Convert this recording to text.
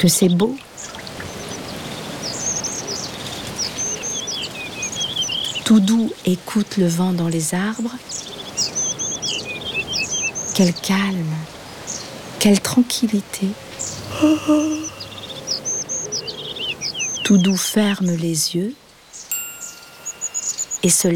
que c'est beau. Tout doux écoute le vent dans les arbres. Quel calme, quelle tranquillité. Tout doux ferme les yeux et se